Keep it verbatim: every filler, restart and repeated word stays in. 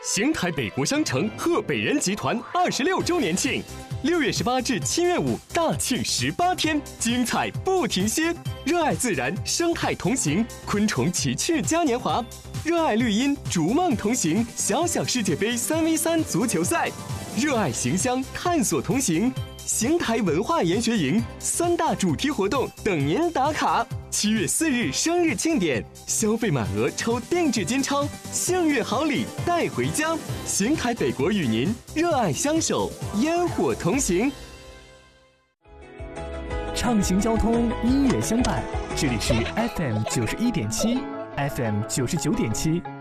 邢台北国商城贺北人集团二十六周年庆，六月十八至七月五大庆十八天，精彩不停歇。热爱自然，生态同行，昆虫奇趣嘉年华；热爱绿荫，逐梦同行，小小世界杯三 v 三足球赛；热爱行乡，探索同行。邢台文化研学营三大主题活动等您打卡。七月四日生日庆典，消费满额抽定制金钞，幸运好礼带回家。邢台北国与您热爱相守，烟火同行。 畅行交通，音乐相伴，这里是 F M 九十一点七 ，F M 九十九点七，